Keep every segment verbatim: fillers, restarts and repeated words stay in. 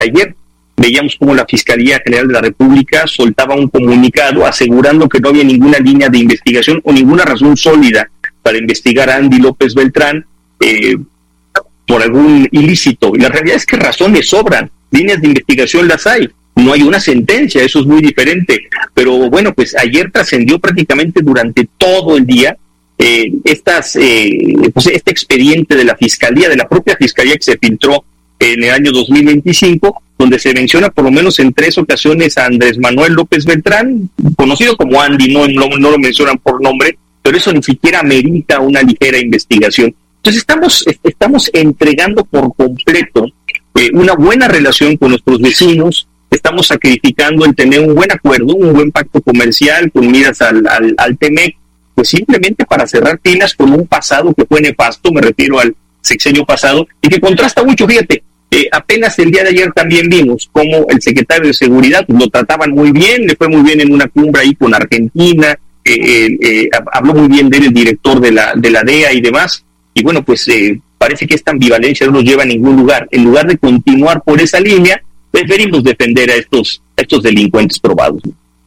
Ayer veíamos cómo la Fiscalía General de la República soltaba un comunicado asegurando que no había ninguna línea de investigación o ninguna razón sólida para investigar a Andy López Beltrán eh, por algún ilícito. Y la realidad es que razones sobran, líneas de investigación las hay, no hay una sentencia, eso es muy diferente. Pero bueno, pues ayer trascendió prácticamente durante todo el día eh, estas, eh, pues este expediente de la Fiscalía, de la propia Fiscalía que se filtró en el año dos mil veinticinco, donde se menciona por lo menos en tres ocasiones a Andrés Manuel López Beltrán, conocido como Andy, no, no, no lo mencionan por nombre, pero eso ni siquiera amerita una ligera investigación. Entonces estamos, estamos entregando por completo eh, una buena relación con nuestros vecinos, estamos sacrificando el tener un buen acuerdo, un buen pacto comercial con miras al, al, al T-M E C, pues simplemente para cerrar filas con un pasado que fue nefasto, me refiero al sexenio pasado, y que contrasta mucho, fíjate. Eh, apenas el día de ayer también vimos cómo el secretario de Seguridad pues, lo trataban muy bien, le fue muy bien en una cumbre ahí con Argentina, eh, eh, eh, habló muy bien de él el director de la, de la D E A y demás, y bueno, pues eh, parece que esta ambivalencia no nos lleva a ningún lugar. En lugar de continuar por esa línea, preferimos defender a estos, a estos delincuentes probados.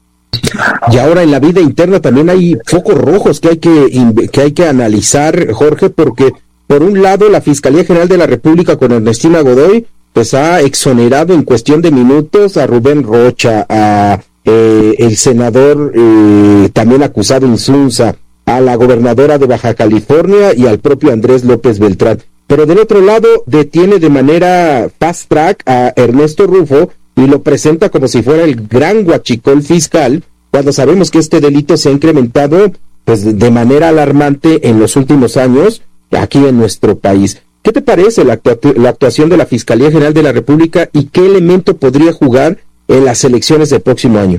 Y ahora en la vida interna también hay focos rojos que hay que, que, hay que analizar, Jorge, porque por un lado, la Fiscalía General de la República con Ernestina Godoy, pues ha exonerado en cuestión de minutos a Rubén Rocha, a eh, el senador eh, también acusado Insunza, a la gobernadora de Baja California y al propio Andrés López Beltrán. Pero del otro lado, detiene de manera fast track a Ernesto Rufo y lo presenta como si fuera el gran huachicol fiscal, cuando sabemos que este delito se ha incrementado pues de manera alarmante en los últimos años aquí en nuestro país. ¿Qué te parece la, actua- la actuación de la Fiscalía General de la República y qué elemento podría jugar en las elecciones del próximo año?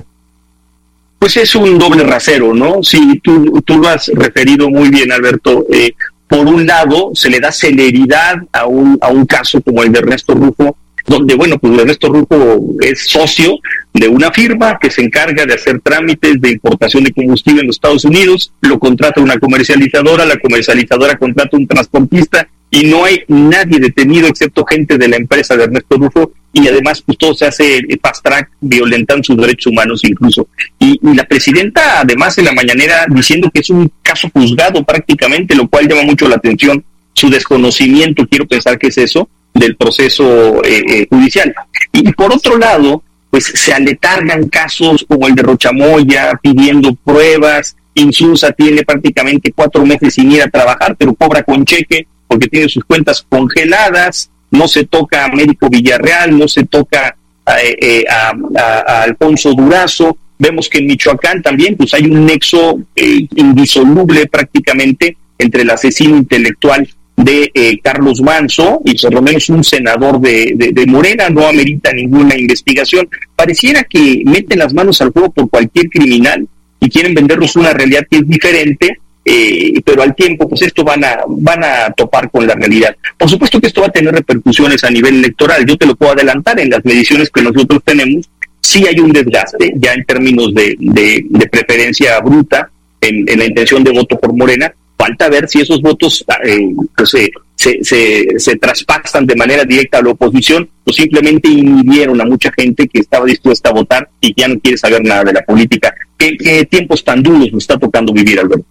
Pues es un doble rasero, ¿no? Sí, tú, tú lo has referido muy bien, Alberto. Eh, por un lado, se le da celeridad a un, a un caso como el de Ernesto Rufo, donde, bueno, pues Ernesto Rufo es socio de una firma que se encarga de hacer trámites de importación de combustible en los Estados Unidos, lo contrata una comercializadora, la comercializadora contrata un transportista y no hay nadie detenido excepto gente de la empresa de Ernesto Rufo, y además pues todo se hace fast track, violentando sus derechos humanos incluso. Y, y la presidenta además en la mañanera diciendo que es un caso juzgado prácticamente, lo cual llama mucho la atención, su desconocimiento, quiero pensar que es eso, del proceso eh, eh, judicial. Y, y por otro lado, pues se aletargan casos como el de Rochamoya, pidiendo pruebas. Insunza tiene prácticamente cuatro meses sin ir a trabajar, pero cobra con cheque porque tiene sus cuentas congeladas. No se toca a Américo Villarreal, no se toca a, eh, a, a, a Alfonso Durazo. Vemos que en Michoacán también pues hay un nexo eh, indisoluble prácticamente entre el asesino intelectual de eh, Carlos Manzo y por lo menos un senador de, de, de Morena. No amerita ninguna investigación. Pareciera que meten las manos al fuego por cualquier criminal y quieren vendernos una realidad que es diferente, eh, pero al tiempo pues esto van a van a topar con la realidad. Por supuesto que esto va a tener repercusiones a nivel electoral. Yo te lo puedo adelantar, en las mediciones que nosotros tenemos sí hay un desgaste ya en términos de, de, de preferencia bruta en, en la intención de voto por Morena. Falta ver si esos votos eh, pues, eh, se, se, se traspasan de manera directa a la oposición o simplemente inhibieron a mucha gente que estaba dispuesta a votar y que ya no quiere saber nada de la política. ¿Qué, qué tiempos tan duros nos está tocando vivir, Alberto?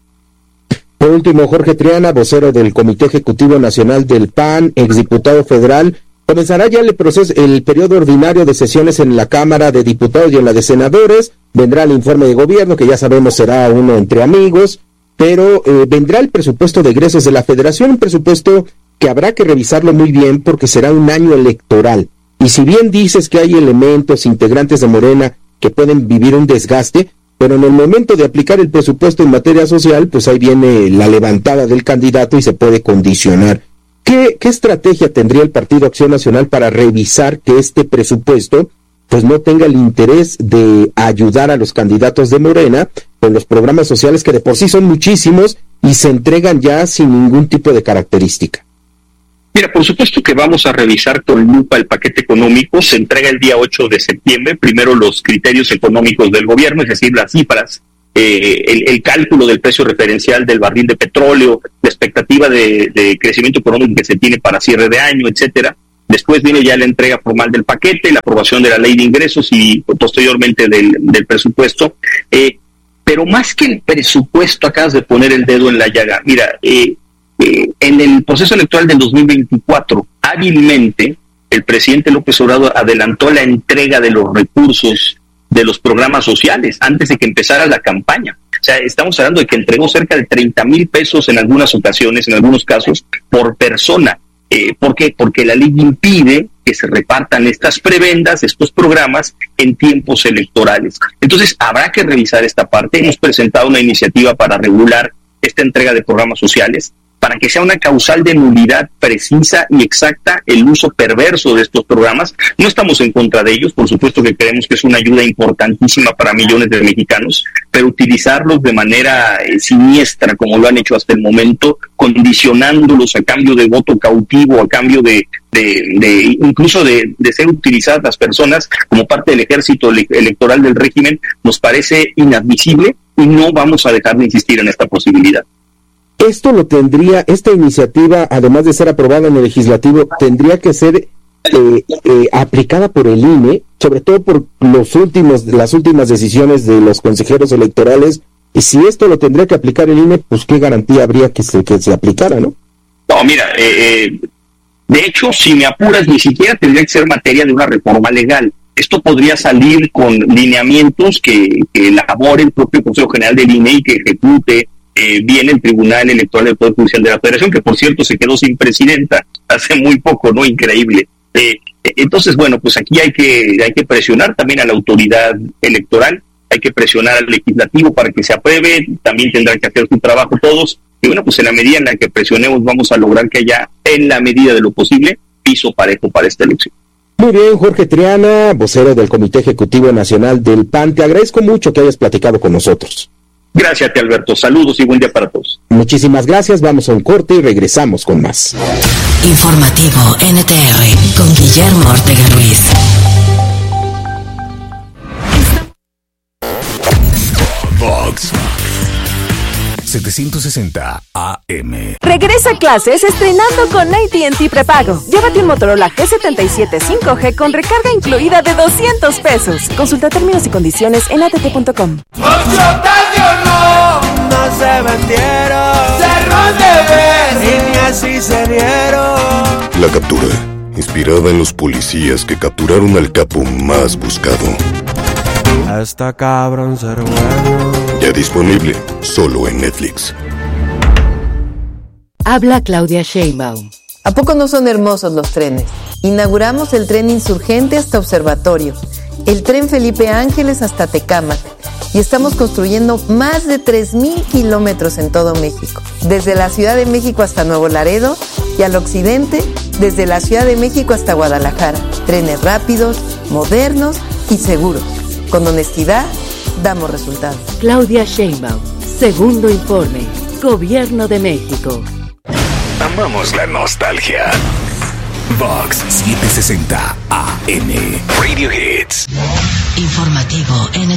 Por último, Jorge Triana, vocero del Comité Ejecutivo Nacional del P A N, exdiputado federal. Comenzará ya el proceso, el periodo ordinario de sesiones en la Cámara de Diputados y en la de Senadores. Vendrá el informe de gobierno, que ya sabemos será uno entre amigos, pero eh, vendrá el presupuesto de egresos de la Federación, un presupuesto que habrá que revisarlo muy bien porque será un año electoral. Y si bien dices que hay elementos integrantes de Morena que pueden vivir un desgaste, pero en el momento de aplicar el presupuesto en materia social, pues ahí viene la levantada del candidato y se puede condicionar. ¿Qué, qué estrategia tendría el Partido Acción Nacional para revisar que este presupuesto pues no tenga el interés de ayudar a los candidatos de Morena con los programas sociales que de por sí son muchísimos y se entregan ya sin ningún tipo de característica? Mira, por supuesto que vamos a revisar con lupa el paquete económico. Se entrega el día ocho de septiembre, primero los criterios económicos del gobierno, es decir, las cifras, eh, el, el cálculo del precio referencial del barril de petróleo, la expectativa de, de crecimiento económico que se tiene para cierre de año, etcétera. Después viene ya la entrega formal del paquete, la aprobación de la ley de ingresos y posteriormente del, del presupuesto. Eh, pero más que el presupuesto, acabas de poner el dedo en la llaga. Mira, eh, eh, en el proceso electoral del dos mil veinticuatro, hábilmente, el presidente López Obrador adelantó la entrega de los recursos de los programas sociales antes de que empezara la campaña. O sea, estamos hablando de que entregó cerca de treinta mil pesos en algunas ocasiones, en algunos casos, por persona. Eh, ¿Por qué? Porque la ley impide que se repartan estas prebendas, estos programas, en tiempos electorales. Entonces, habrá que revisar esta parte. Hemos presentado una iniciativa para regular esta entrega de programas sociales, para que sea una causal de nulidad precisa y exacta el uso perverso de estos programas. No estamos en contra de ellos, por supuesto que creemos que es una ayuda importantísima para millones de mexicanos, pero utilizarlos de manera eh, siniestra, como lo han hecho hasta el momento, condicionándolos a cambio de voto cautivo, a cambio de, de, de incluso de, de ser utilizadas las personas como parte del ejército ele- electoral del régimen, nos parece inadmisible y no vamos a dejar de insistir en esta posibilidad. Esto lo tendría, esta iniciativa, además de ser aprobada en el legislativo, tendría que ser eh, eh, aplicada por el I N E, sobre todo por los últimos, las últimas decisiones de los consejeros electorales. Y si esto lo tendría que aplicar el I N E, pues qué garantía habría que se, que se aplicara, ¿no? No, mira, eh, eh, de hecho, si me apuras, ni siquiera tendría que ser materia de una reforma legal. Esto podría salir con lineamientos que, que elabore el propio Consejo General del I N E y que ejecute Eh, viene el Tribunal Electoral del Poder Judicial de la Federación, que por cierto se quedó sin presidenta hace muy poco, ¿no? Increíble. Eh, entonces, bueno, pues aquí hay que, hay que presionar también a la autoridad electoral, hay que presionar al legislativo para que se apruebe, también tendrán que hacer su trabajo todos, y bueno, pues en la medida en la que presionemos vamos a lograr que haya, en la medida de lo posible, piso parejo para esta elección. Muy bien, Jorge Triana, vocero del Comité Ejecutivo Nacional del P A N, te agradezco mucho que hayas platicado con nosotros. Gracias, te Alberto. Saludos y buen día para todos. Muchísimas gracias. Vamos a un corte y regresamos con más. Informativo N T R con Guillermo Ortega Ruiz. Vox setecientos sesenta A M. Regresa a clases estrenando con A T and T Prepago. Llévate un Motorola G setenta y siete cinco G con recarga incluida de doscientos pesos. Consulta términos y condiciones en a t t punto com. No, no se vendieron, cerró de vez y ni así se dieron. La captura, inspirada en los policías que capturaron al capo más buscado. Hasta cabrón ser bueno. Ya disponible, solo en Netflix. Habla Claudia Sheinbaum. ¿A poco no son hermosos los trenes? Inauguramos el tren Insurgente hasta Observatorio, el tren Felipe Ángeles hasta Tecámac, y estamos construyendo más de tres mil kilómetros en todo México, desde la Ciudad de México hasta Nuevo Laredo y al occidente, desde la Ciudad de México hasta Guadalajara. Trenes rápidos, modernos y seguros. Con honestidad, damos resultados. Claudia Sheinbaum, segundo informe, Gobierno de México. Amamos la nostalgia. Vox setecientos sesenta A M. Radio Hits. Informativo N